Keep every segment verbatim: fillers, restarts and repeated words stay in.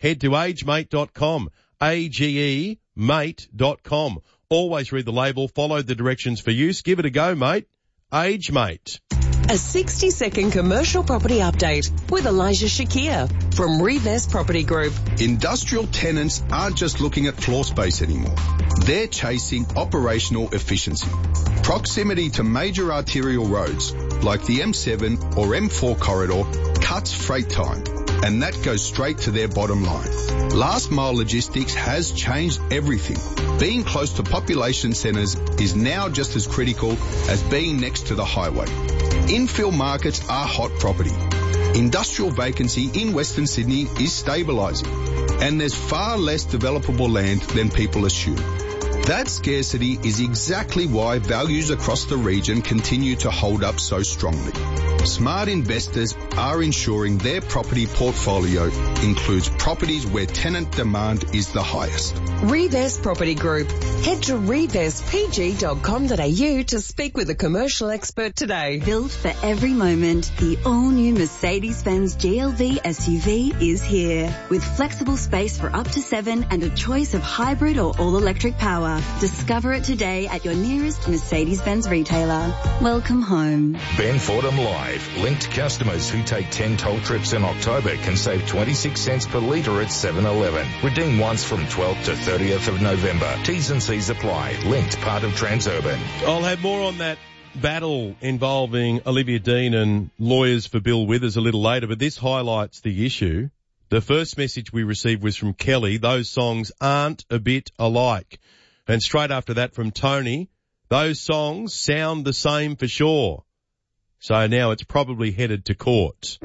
head to agemate dot com, A G E mate dot com. Always read the label, follow the directions for use. Give it a go, mate. AgeMate. A sixty-second commercial property update with Elijah Shakir from Revest Property Group. Industrial tenants aren't just looking at floor space anymore. They're chasing operational efficiency. Proximity to major arterial roads like the M seven or M four corridor cuts freight time, and that goes straight to their bottom line. Last mile logistics has changed everything. Being close to population centres is now just as critical as being next to the highway. Infill markets are hot property. Industrial vacancy in Western Sydney is stabilising, and there's far less developable land than people assume. That scarcity is exactly why values across the region continue to hold up so strongly. Smart investors are ensuring their property portfolio includes properties where tenant demand is the highest. Revest Property Group. Head to revest p g dot com dot a u to speak with a commercial expert today. Built for every moment, the all-new Mercedes-Benz G L V S U V is here. With flexible space for up to seven and a choice of hybrid or all-electric power. Discover it today at your nearest Mercedes-Benz retailer. Welcome home. Ben Fordham Live. Linked customers who take ten toll trips in October can save twenty-six cents per litre at seven eleven. Redeem once from twelfth to thirtieth of November. T's and C's apply. Linked, part of Transurban. I'll have more on that battle involving Olivia Dean and lawyers for Bill Withers a little later, but this highlights the issue. The first message we received was from Kelly. Those songs aren't a bit alike. And straight after that from Tony, those songs sound the same for sure. So now it's probably headed to court.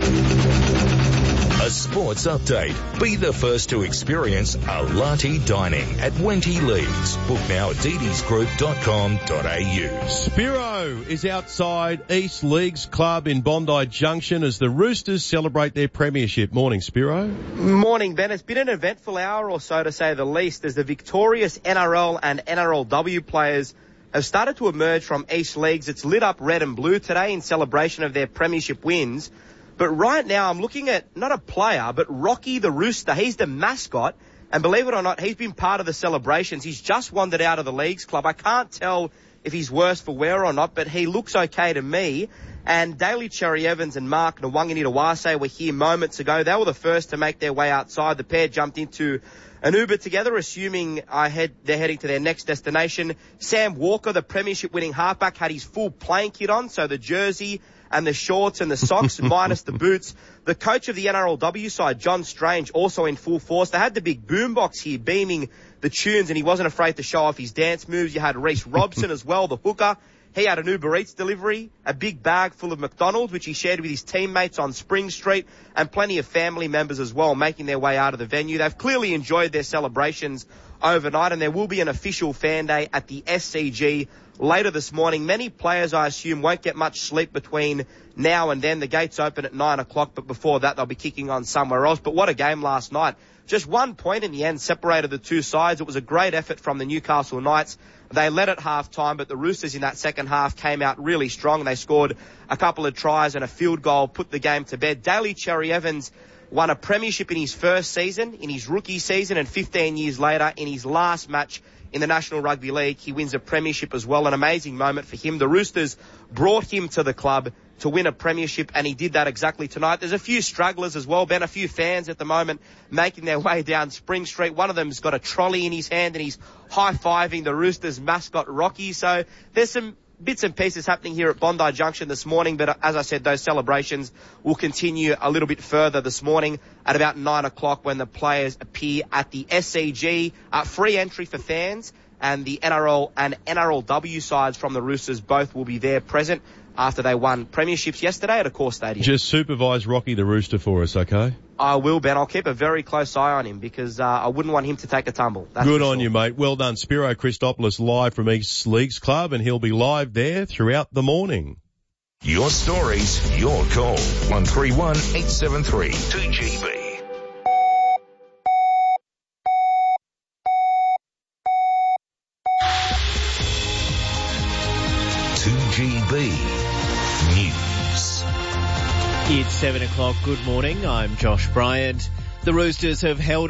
A sports update. Be the first to experience Alati dining at Wenty Leeds. Book now at d d s group dot com dot a u. Spiro is outside East Leagues Club in Bondi Junction as the Roosters celebrate their premiership. Morning, Spiro. Morning, Ben. It's been an eventful hour or so, to say the least, as the victorious N R L and N R L W players have started to emerge from East Leagues. It's lit up red and blue today in celebration of their premiership wins. But right now I'm looking at not a player, but Rocky the Rooster. He's the mascot. And believe it or not, he's been part of the celebrations. He's just wandered out of the Leagues Club. I can't tell if he's worse for wear or not, but he looks okay to me. And Daly Cherry Evans and Mark Nwanganitawase were here moments ago. They were the first to make their way outside. The pair jumped into an Uber together, assuming I head, they're heading to their next destination. Sam Walker, the premiership winning halfback, had his full playing kit on, so the jersey and the shorts and the socks minus the boots. The coach of the N R L W side, John Strange, also in full force. They had the big boombox here beaming the tunes, and he wasn't afraid to show off his dance moves. You had Reece Robson as well, the hooker. He had an Uber Eats delivery, a big bag full of McDonald's, which he shared with his teammates on Spring Street, and plenty of family members as well making their way out of the venue. They've clearly enjoyed their celebrations overnight, and there will be an official fan day at the S C G later this morning. Many players, I assume, won't get much sleep between now and then. The gates open at nine o'clock, but before that they'll be kicking on somewhere else. But what a game last night. Just one point in the end separated the two sides. It was a great effort from the Newcastle Knights. They led at half-time, but the Roosters in that second half came out really strong. They scored a couple of tries and a field goal, put the game to bed. Daly Cherry Evans won a premiership in his first season, in his rookie season, and fifteen years later, in his last match in the National Rugby League, he wins a premiership as well. An amazing moment for him. The Roosters brought him to the club to win a premiership, and he did that exactly tonight. There's a few stragglers as well, Ben, a few fans at the moment making their way down Spring Street. One of them's got a trolley in his hand, and he's high-fiving the Roosters mascot, Rocky. So there's some bits and pieces happening here at Bondi Junction this morning, but as I said, those celebrations will continue a little bit further this morning at about nine o'clock when the players appear at the S C G. Uh, free entry for fans, and the N R L and N R L W sides from the Roosters both will be there present after they won premierships yesterday at Accor Stadium. Just supervise Rocky the Rooster for us, okay? I will, Ben. I'll keep a very close eye on him because uh, I wouldn't want him to take a tumble. That's Good on sure. you, mate. Well done. Spiro Christopoulos live from East Leagues Club, and he'll be live there throughout the morning. Your stories, your call. one three one, eight seven three, two G B. two G B News. It's seven o'clock. Good morning. I'm Josh Bryant. The Roosters have held